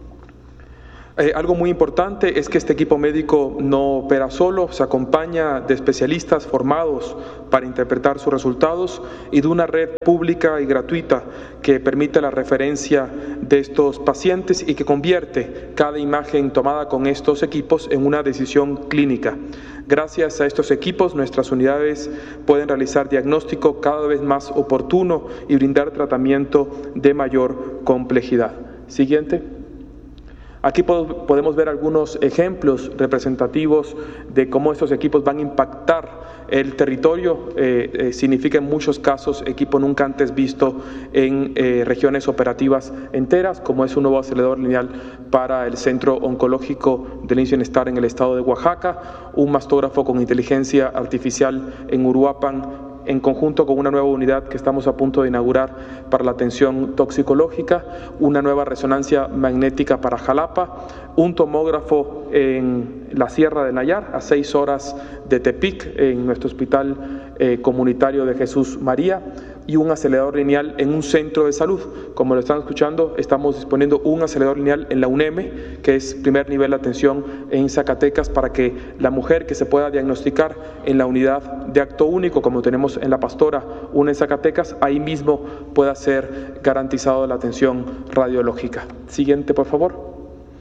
Algo muy importante es que este equipo médico no opera solo, se acompaña de especialistas formados para interpretar sus resultados y de una red pública y gratuita que permite la referencia de estos pacientes y que convierte cada imagen tomada con estos equipos en una decisión clínica. Gracias a estos equipos, nuestras unidades pueden realizar diagnóstico cada vez más oportuno y brindar tratamiento de mayor complejidad. Siguiente. Aquí podemos ver algunos ejemplos representativos de cómo estos equipos van a impactar el territorio. Significa en muchos casos equipo nunca antes visto en regiones operativas enteras, como es un nuevo acelerador lineal para el Centro Oncológico del Bienestar en el estado de Oaxaca, un mastógrafo con inteligencia artificial en Uruapan, en conjunto con una nueva unidad que estamos a punto de inaugurar para la atención toxicológica, una nueva resonancia magnética para Jalapa, un tomógrafo en la Sierra de Nayar, a 6 horas de Tepic, en nuestro hospital comunitario de Jesús María, y un acelerador lineal en un centro de salud. Como lo están escuchando, estamos disponiendo un acelerador lineal en la UNEME, que es primer nivel de atención en Zacatecas, para que la mujer que se pueda diagnosticar en la unidad de acto único, como tenemos en La Pastora, una en Zacatecas, ahí mismo pueda ser garantizado la atención radiológica. Siguiente, por favor.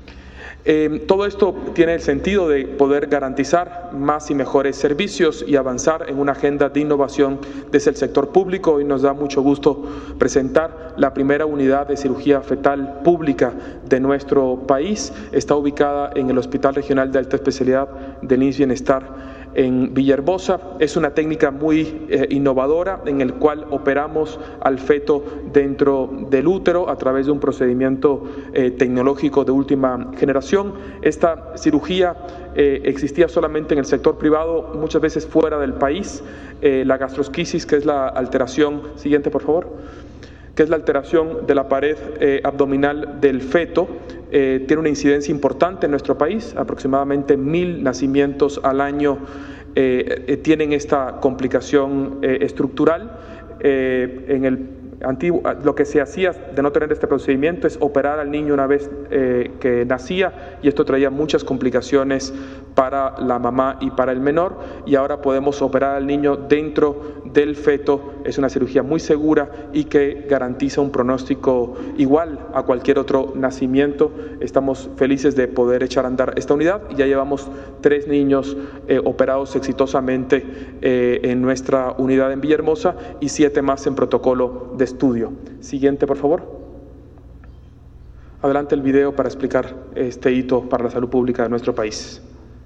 Todo esto tiene el sentido de poder garantizar más y mejores servicios y avanzar en una agenda de innovación desde el sector público. Hoy nos da mucho gusto presentar la primera unidad de cirugía fetal pública de nuestro país. Está ubicada en el Hospital Regional de Alta Especialidad del IMSS Bienestar en Villahermosa. Es una técnica muy innovadora en el cual operamos al feto dentro del útero a través de un procedimiento tecnológico de última generación. Esta cirugía existía solamente en el sector privado, muchas veces fuera del país. La gastrosquisis, que es la alteración, siguiente por favor, que es la alteración de la pared abdominal del feto, tiene una incidencia importante en nuestro país. Aproximadamente 1,000 nacimientos al año tienen esta complicación estructural. En el antiguo, lo que se hacía de no tener este procedimiento es operar al niño una vez que nacía, y esto traía muchas complicaciones para la mamá y para el menor, y ahora podemos operar al niño dentro del feto. Es una cirugía muy segura y que garantiza un pronóstico igual a cualquier otro nacimiento. Estamos felices de poder echar a andar esta unidad y ya llevamos 3 niños operados exitosamente en nuestra unidad en Villahermosa y 7 más en protocolo de estudio. Siguiente, por favor. Adelante el video para explicar este hito para la salud pública de nuestro país.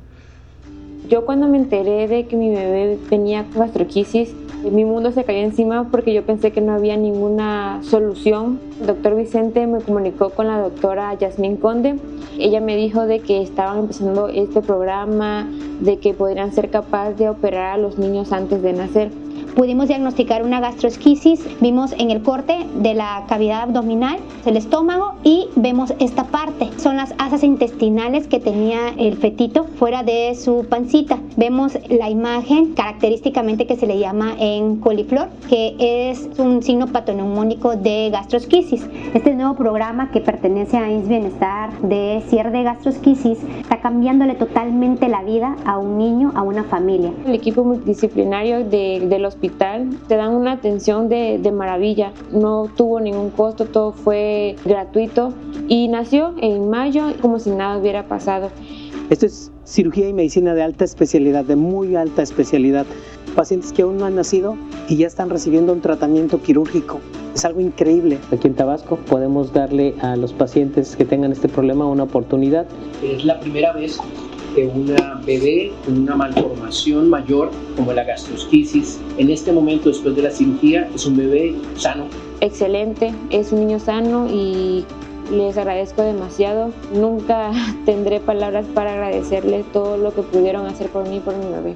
Yo cuando me enteré de que mi bebé tenía gastrosquisis, mi mundo se cayó encima porque yo pensé que no había ninguna solución. El doctor Vicente me comunicó con la doctora Yasmín Conde. Ella me dijo de que estaban empezando este programa, de que podrían ser capaces de operar a los niños antes de nacer. Pudimos diagnosticar una gastrosquisis, vimos en el corte de la cavidad abdominal, el estómago, y vemos esta parte. Son las asas intestinales que tenía el fetito fuera de su pancita. Vemos la imagen característicamente que se le llama en coliflor, que es un signo patoneumónico de gastrosquisis. Este nuevo programa que pertenece a IMSS Bienestar de cierre de gastrosquisis está cambiándole totalmente la vida a un niño, a una familia. El equipo multidisciplinario del hospital te dan una atención de maravilla, no tuvo ningún costo, todo fue gratuito y nació en mayo como si nada hubiera pasado. Esto es cirugía y medicina de alta especialidad, de muy alta especialidad. pacientes que aún no han nacido y ya están recibiendo un tratamiento quirúrgico. Es algo increíble. Aquí en Tabasco podemos darle a los pacientes que tengan este problema una oportunidad. Es la primera vez que una bebé con una malformación mayor como la gastrosquisis, en este momento después de la cirugía, es un bebé sano. Excelente, es un niño sano y les agradezco demasiado. Nunca tendré palabras para agradecerles todo lo que pudieron hacer por mí y por mi bebé.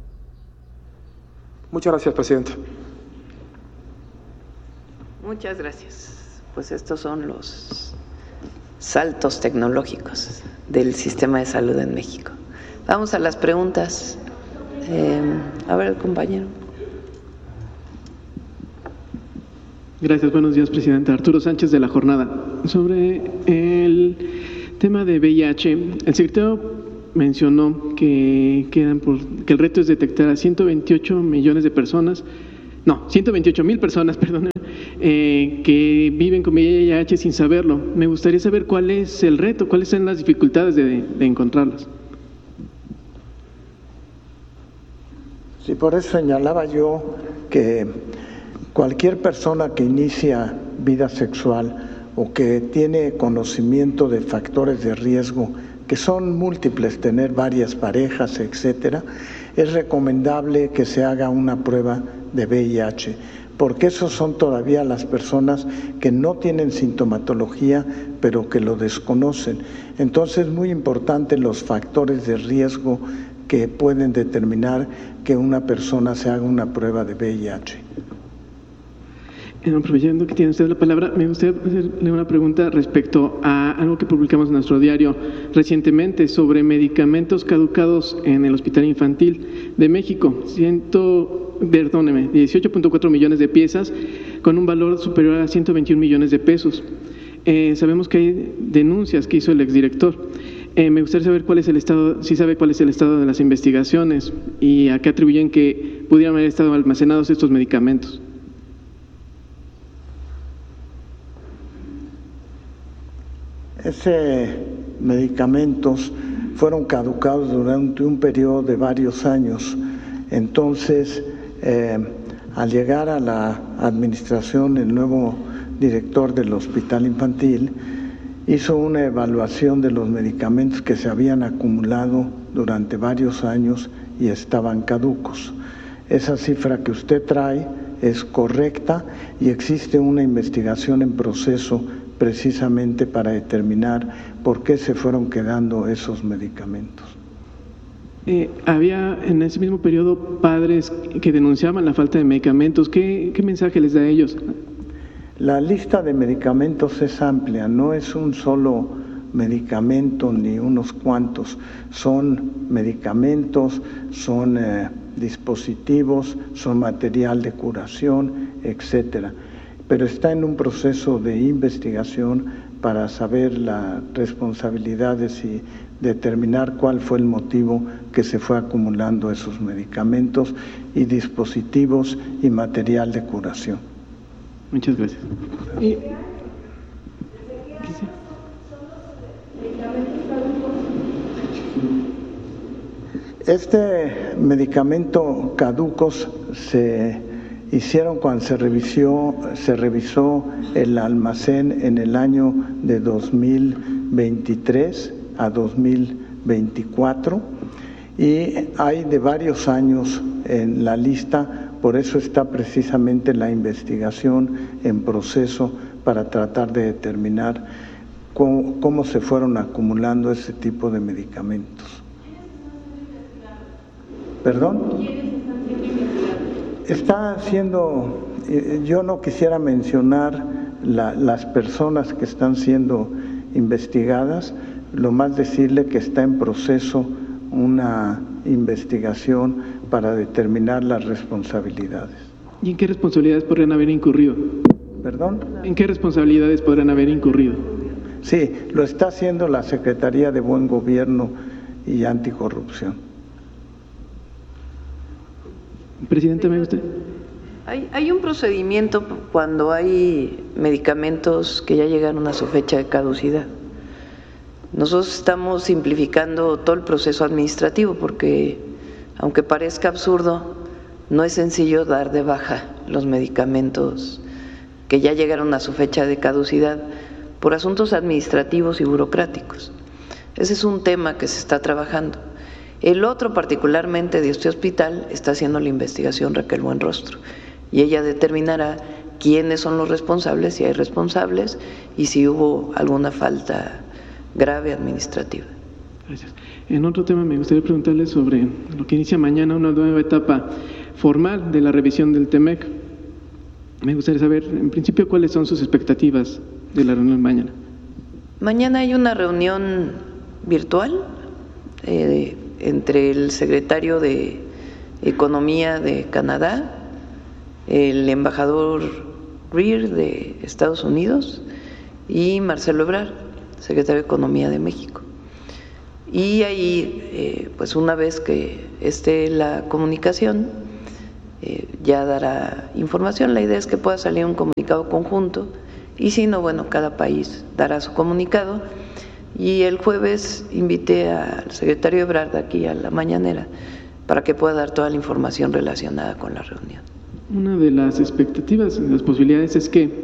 Muchas gracias, Presidenta. Muchas gracias. Pues estos son los saltos tecnológicos del sistema de salud en México. Vamos a las preguntas. A ver, compañero. Gracias, buenos días, Presidenta. Arturo Sánchez de La Jornada. Sobre el tema de VIH, el secretario mencionó que el reto es detectar a 128 personas, que viven con VIH sin saberlo. Me gustaría saber cuál es el reto, cuáles son las dificultades de encontrarlas. Sí, por eso señalaba yo que cualquier persona que inicia vida sexual o que tiene conocimiento de factores de riesgo, que son múltiples, tener varias parejas, etcétera, es recomendable que se haga una prueba de VIH, porque esos son todavía las personas que no tienen sintomatología, pero que lo desconocen. Entonces, es muy importante los factores de riesgo que pueden determinar que una persona se haga una prueba de VIH. Aprovechando que tiene usted la palabra, me gustaría hacerle una pregunta respecto a algo que publicamos en nuestro diario recientemente sobre medicamentos caducados en el Hospital Infantil de México. 18.4 millones de piezas con un valor superior a 121 millones de pesos. Sabemos que hay denuncias que hizo el exdirector. Me gustaría saber cuál es el estado, si sabe cuál es el estado de las investigaciones y a qué atribuyen que pudieran haber estado almacenados estos medicamentos. Esos medicamentos fueron caducados durante un periodo de varios años. Entonces, al llegar a la administración, el nuevo director del Hospital Infantil hizo una evaluación de los medicamentos que se habían acumulado durante varios años y estaban caducos. Esa cifra que usted trae es correcta y existe una investigación en proceso precisamente para determinar por qué se fueron quedando esos medicamentos. Había en ese mismo periodo padres que denunciaban la falta de medicamentos. ¿Qué mensaje les da a ellos? La lista de medicamentos es amplia, no es un solo medicamento ni unos cuantos, son medicamentos, son dispositivos, son material de curación, etcétera. Pero está en un proceso de investigación para saber las responsabilidades y determinar cuál fue el motivo que se fue acumulando esos medicamentos y dispositivos y material de curación. Muchas gracias. Este medicamento caducos se hicieron cuando se revisó el almacén en el año de 2023 a 2024 y hay de varios años en la lista, por eso está precisamente la investigación en proceso para tratar de determinar cómo se fueron acumulando ese tipo de medicamentos. ¿Perdón? Está haciendo, yo no quisiera mencionar las personas que están siendo investigadas, lo más decirle que está en proceso una investigación para determinar las responsabilidades. ¿Y en qué responsabilidades podrían haber incurrido? ¿Perdón? ¿En qué responsabilidades podrían haber incurrido? Sí, lo está haciendo la Secretaría de Buen Gobierno y Anticorrupción. Presidenta, ¿me gusta? Hay un procedimiento cuando hay medicamentos que ya llegaron a su fecha de caducidad. Nosotros estamos simplificando todo el proceso administrativo porque, aunque parezca absurdo, no es sencillo dar de baja los medicamentos que ya llegaron a su fecha de caducidad por asuntos administrativos y burocráticos. Ese es un tema que se está trabajando. El otro, particularmente de este hospital, está haciendo la investigación Raquel Buenrostro, y ella determinará quiénes son los responsables, si hay responsables y si hubo alguna falta grave administrativa. Gracias. En otro tema me gustaría preguntarle sobre lo que inicia mañana, una nueva etapa formal de la revisión del TEMEC. Me gustaría saber, en principio, cuáles son sus expectativas de la reunión mañana. Mañana hay una reunión virtual entre el secretario de Economía de Canadá, el embajador Greer de Estados Unidos y Marcelo Ebrard, secretario de Economía de México. Y ahí, pues una vez que esté la comunicación, ya dará información. La idea es que pueda salir un comunicado conjunto y si no, bueno, cada país dará su comunicado. Y el jueves invité al secretario Ebrard aquí a la mañanera para que pueda dar toda la información relacionada con la reunión. Una de las expectativas, las posibilidades es que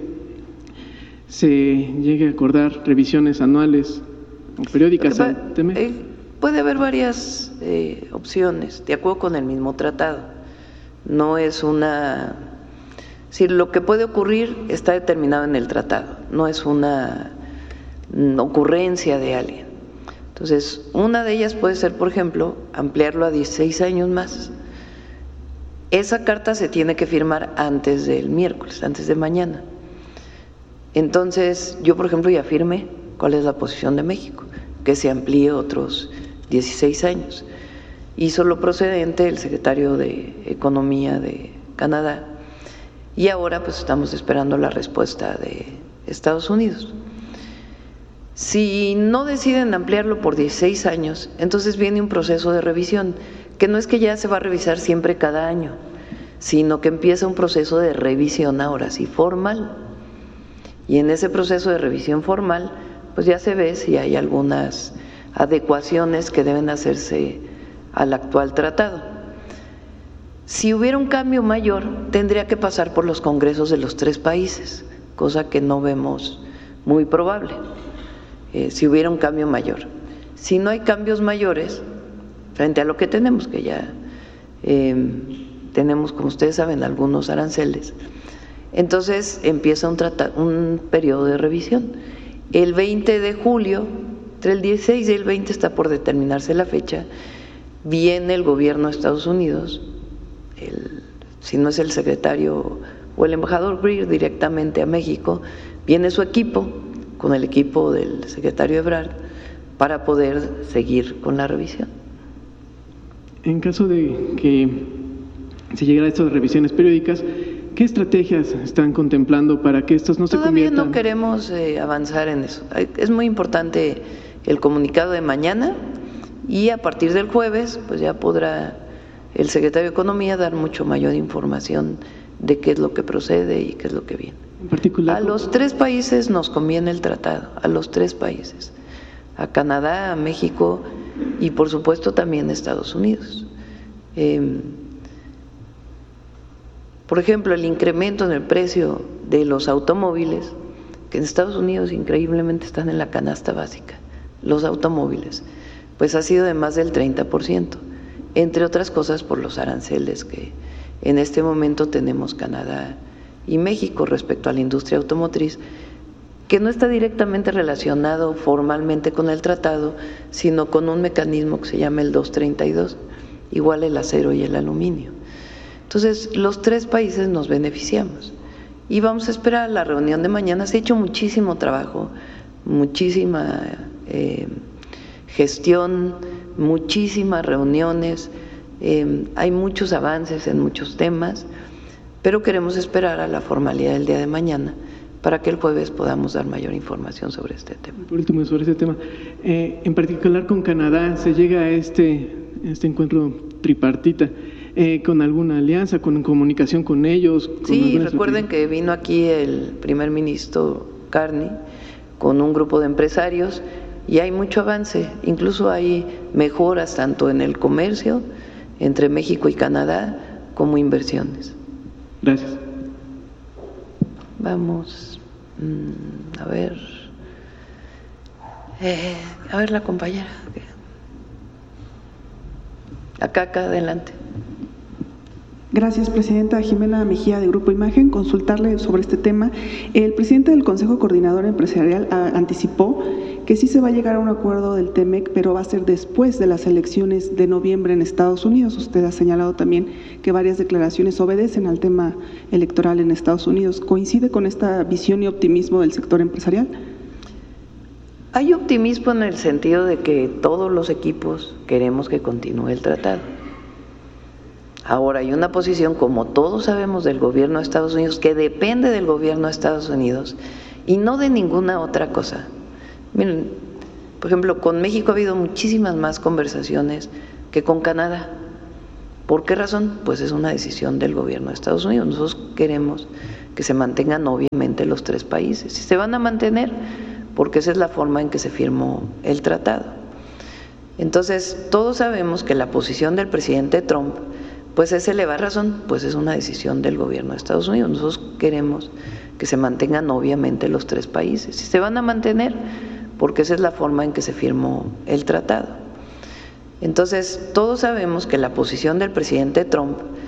se llegue a acordar revisiones anuales o periódicas al tema. Puede haber varias opciones, de acuerdo con el mismo tratado. No es una... Si lo que puede ocurrir está determinado en el tratado, no es una ocurrencia de alguien. Entonces, una de ellas puede ser, por ejemplo, ampliarlo a 16 años más. Esa carta se tiene que firmar antes del miércoles, antes de mañana. Entonces, yo, por ejemplo, ya firmé cuál es la posición de México, que se amplíe otros 16 años. Hizo lo procedente el secretario de Economía de Canadá y ahora pues estamos esperando la respuesta de Estados Unidos. Si no deciden ampliarlo por 16 años, entonces viene un proceso de revisión, que no es que ya se va a revisar siempre cada año, sino que empieza un proceso de revisión ahora sí formal. Y en ese proceso de revisión formal, pues ya se ve si hay algunas adecuaciones que deben hacerse al actual tratado. Si hubiera un cambio mayor, tendría que pasar por los congresos de los 3 países, cosa que no vemos muy probable. Si hubiera un cambio mayor. Si no hay cambios mayores, frente a lo que tenemos, que ya tenemos, como ustedes saben, algunos aranceles, entonces empieza un periodo de revisión. El 20 de julio, entre el 16 y el 20 está por determinarse la fecha, viene el gobierno de Estados Unidos, si no es el secretario o el embajador Greer directamente a México, viene su equipo con el equipo del secretario Ebrard para poder seguir con la revisión. En caso de que se llegara a estas revisiones periódicas, ¿qué estrategias están contemplando para que estos no se conviertan? Todavía no queremos avanzar en eso. Es muy importante el comunicado de mañana y a partir del jueves pues ya podrá el secretario de Economía dar mucho mayor información de qué es lo que procede y qué es lo que viene. En particular, a los 3 países nos conviene el tratado, a los 3 países, a Canadá, a México y por supuesto también a Estados Unidos. Por ejemplo, el incremento en el precio de los automóviles, que en Estados Unidos increíblemente están en la canasta básica, los automóviles, pues ha sido de más del 30%, entre otras cosas por los aranceles que en este momento tenemos Canadá y México respecto a la industria automotriz, que no está directamente relacionado formalmente con el tratado, sino con un mecanismo que se llama el 232, igual el acero y el aluminio. Entonces, los 3 países nos beneficiamos y vamos a esperar la reunión de mañana. Se ha hecho muchísimo trabajo, muchísima gestión, muchísimas reuniones, hay muchos avances en muchos temas, pero queremos esperar a la formalidad del día de mañana para que el jueves podamos dar mayor información sobre este tema. Por último, sobre este tema, en particular con Canadá, ¿se llega a este encuentro tripartita con alguna alianza, con comunicación con ellos? Sí, recuerden que vino aquí el primer ministro Carney con un grupo de empresarios y hay mucho avance, incluso hay mejoras tanto en el comercio entre México y Canadá como inversiones. Gracias. Vamos a ver la compañera. Acá, adelante. Gracias, Presidenta. Jimena Mejía, de Grupo Imagen. Consultarle sobre este tema. El presidente del Consejo Coordinador Empresarial anticipó que sí se va a llegar a un acuerdo del TEMEC, pero va a ser después de las elecciones de noviembre en Estados Unidos. Usted ha señalado también que varias declaraciones obedecen al tema electoral en Estados Unidos. ¿Coincide con esta visión y optimismo del sector empresarial? Hay optimismo en el sentido de que todos los equipos queremos que continúe el tratado. Ahora, hay una posición, como todos sabemos, del gobierno de Estados Unidos, que depende del gobierno de Estados Unidos y no de ninguna otra cosa. Miren, por ejemplo, con México ha habido muchísimas más conversaciones que con Canadá. ¿Por qué razón? Pues es una decisión del gobierno de Estados Unidos. Nosotros queremos que se mantengan obviamente los tres países. Y se van a mantener porque esa es la forma en que se firmó el tratado. Entonces, todos sabemos que la posición del presidente Trump pues es elevar razón, pues es una decisión del gobierno de Estados Unidos. Nosotros queremos que se mantengan obviamente los tres países y se van a mantener porque esa es la forma en que se firmó el tratado. Entonces, todos sabemos que la posición del presidente Trump